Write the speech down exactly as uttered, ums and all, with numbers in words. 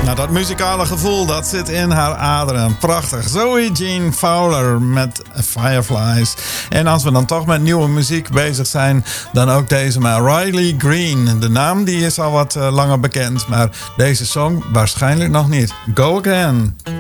Nou, dat muzikale gevoel, dat zit in haar aderen. Prachtig. Zoe Jean Fowler met Fireflies. En als we dan toch met nieuwe muziek bezig zijn, dan ook deze maar. Riley Green. De naam die is al wat uh, langer bekend, maar deze song waarschijnlijk nog niet. Go Again.